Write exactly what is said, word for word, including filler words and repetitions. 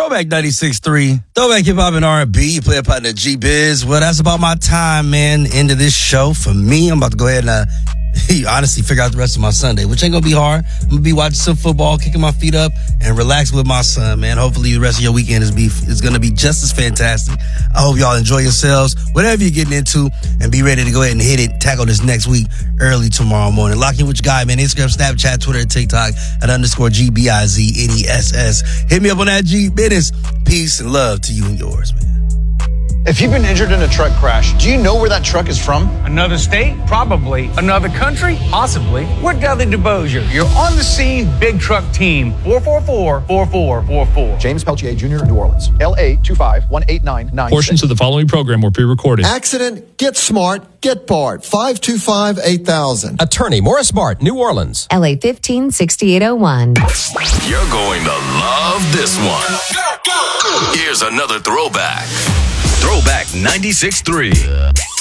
Throwback ninety-six point three. Throwback hip hop and R and B. You play a partner G-Biz. Well, that's about my time, man. End of this show for me. I'm about to go ahead and uh, honestly figure out the rest of my Sunday, which ain't gonna be hard. I'm gonna be watching some football, kicking my feet up, and relax with my son, man. Hopefully the rest of your weekend is be is gonna be just as fantastic. I hope y'all enjoy yourselves, whatever you're getting into, and be ready to go ahead and hit it. Tackle this next week early tomorrow morning. Lock in with your guy, man. Instagram, Snapchat, Twitter, and TikTok at underscore G B I Z N E S S. Hit me up on that G business. Peace and love to you and yours, man. If you've been injured in a truck crash, do you know where that truck is from? Another state? Probably. Another country? Possibly. We're Dudley DeBosier. You're on the scene, big truck team. four four four, four four four four. James Peltier Junior, New Orleans. L A two five one eight nine nine six. Portions of the following program were pre-recorded. Accident, get smart, get Bart. five two five, eight thousand. Attorney Morris Bart, New Orleans. L A fifteen sixty-eight oh one. You're going to love this one. Here's another throwback. Throwback ninety-six point three.